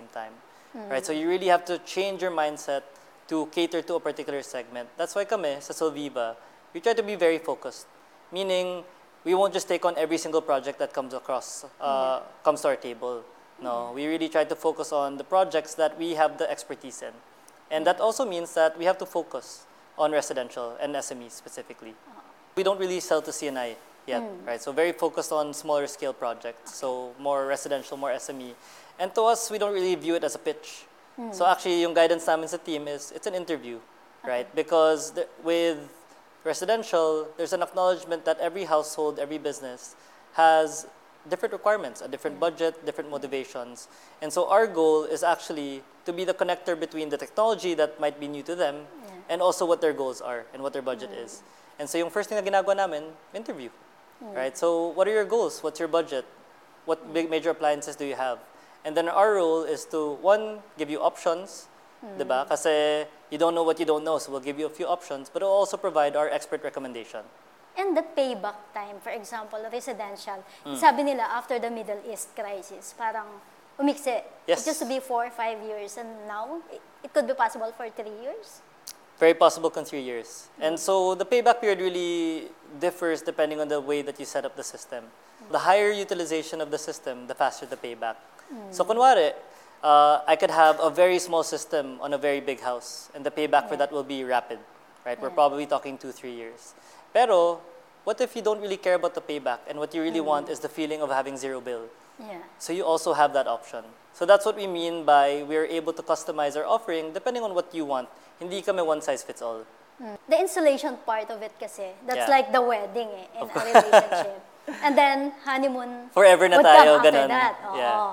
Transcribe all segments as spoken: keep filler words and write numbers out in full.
same time, mm. right? So you really have to change your mindset to cater to a particular segment. That's why kami sa Solviva, we try to be very focused, meaning we won't just take on every single project that comes across, uh, yeah. comes to our table. No, we really try to focus on the projects that we have the expertise in. And that also means that we have to focus on residential and S M Es specifically. We don't really sell to C N I yet, mm. right? So very focused on smaller scale projects, so more residential, more S M E. And to us, we don't really view it as a pitch. Mm. So actually, yung guidance namin sa team is, it's an interview, okay. right? Because the, with residential, there's an acknowledgement that every household, every business has different requirements, a different budget, different motivations. And so our goal is actually to be the connector between the technology that might be new to them yeah. and also what their goals are and what their budget mm. is. And so yung first thing na ginagawa namin, interview, mm. right? So what are your goals? What's your budget? What big major appliances do you have? And then our role is to, one, give you options, mm. diba? Kasi you don't know what you don't know, so we'll give you a few options, but we'll also provide our expert recommendation. And the payback time, for example, residential, mm. sabi nila after the Middle East crisis, parang umikse. Yes. It used to be four or five years, and now it, it could be possible for three years? Very possible in three years. Mm. And so the payback period really differs depending on the way that you set up the system. Mm. The higher utilization of the system, the faster the payback. Mm. So kunwari, uh, I could have a very small system on a very big house, and the payback yeah. for that will be rapid, right? Yeah. We're probably talking two, three years. Pero, what if you don't really care about the payback and what you really mm. want is the feeling of having zero bill? Yeah. So you also have that option. So that's what we mean by we're able to customize our offering depending on what you want. Hindi kami one size fits all. Mm. The installation part of it kasi, that's yeah. like the wedding eh, in a relationship. And then honeymoon forever na would tayo, come after ganun. that. Oo. Yeah.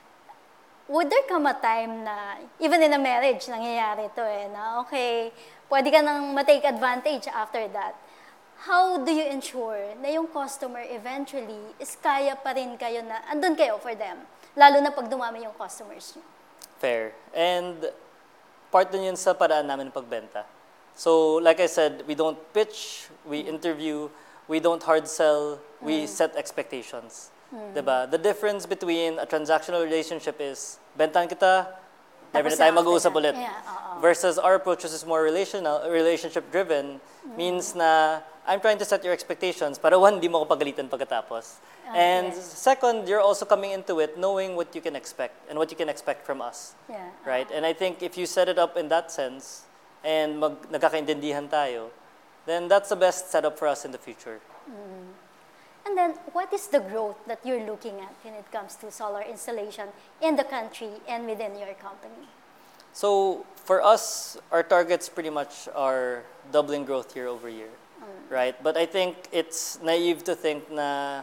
Would there come a time na, even in a marriage, nangyayari to eh, na okay, pwede ka nang ma-take advantage after that. How do you ensure na yung customer eventually is kaya pa rin kayo na, andun kayo for them, lalo na pag dumami yung customers nyo? Fair. And part din yun sa paraan namin pagbenta. So, like I said, we don't pitch, we mm. interview, we don't hard sell, we mm. set expectations. Mm. Diba? The difference between a transactional relationship is, bentan kita, never na tayo mag-uusap ulit. Yeah, uh-oh. Versus our approach is more relational, relationship-driven, mm. means na I'm trying to set your expectations para one, di mo ko pagalitan pagkatapos. Okay. And second, you're also coming into it knowing what you can expect and what you can expect from us. Yeah. Right? And I think if you set it up in that sense and mag nagkakaintindihan tayo, then that's the best setup for us in the future. Mm. And then, what is the growth that you're looking at when it comes to solar installation in the country and within your company? So, for us, our targets pretty much are doubling growth year over year. Right? But I think it's naive to think na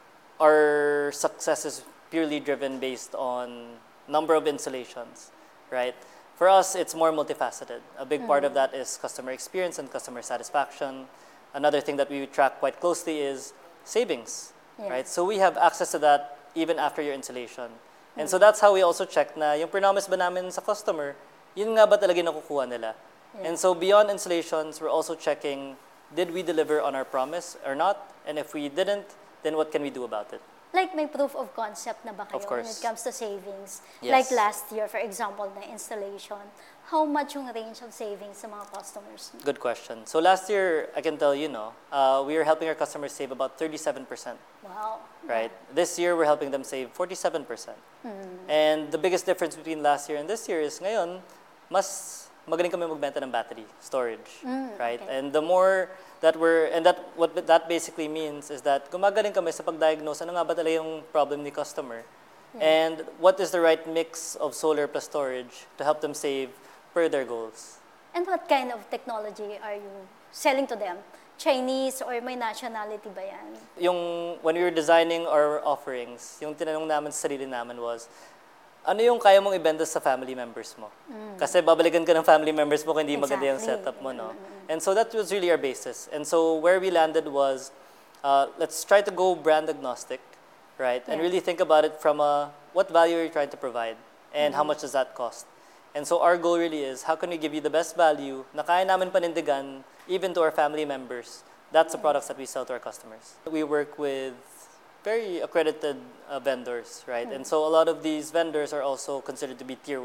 our success is purely driven based on number of installations, right? For us, it's more multifaceted. A big mm. part of that is customer experience and customer satisfaction. Another thing that we track quite closely is savings, yeah. right? So we have access to that even after your installation. Mm. And so that's how we also check na yung promise ba namin sa customer, yun nga ba talaga nakukuha nila? Yeah. And so beyond installations, we're also checking, did we deliver on our promise or not? And if we didn't, then what can we do about it? Like may proof of concept na ba kayo of course. when it comes to savings? Yes. Like last year, for example, na installation, how much yung range of savings sa mga customers? Good question. So last year, I can tell you, no, uh, we were helping our customers save about thirty-seven percent. Wow. Right? Yeah. This year, we're helping them save forty-seven percent. Mm. And the biggest difference between last year and this year is ngayon, mas magaling kami magbenta ng battery storage, mm, right? Okay. And the more that we're, and that what that basically means is that gumagaling kami sa pag-diagnose ano nga ba talaga yung problem ni customer, yeah. and what is the right mix of solar plus storage to help them save per their goals. And what kind of technology are you selling to them? Chinese or may nationality ba yan? Yung when we were designing our offerings, yung tinanong namin sa sarili namin was, ano yung kaya mong ibenta sa family members mo? Mm. Kasi babalikan ka ng family members mo kung hindi exactly. maganda yung setup mo, no? Mm-hmm. And so that was really our basis. And so where we landed was, uh, let's try to go brand agnostic, right? Yeah. And really think about it from a, what value are you trying to provide? And mm-hmm. how much does that cost? And so our goal really is, how can we give you the best value na kaya namin panindigan even to our family members? That's the products that we sell to our customers. We work with very accredited uh, vendors, right? And so a lot of these vendors are also considered to be tier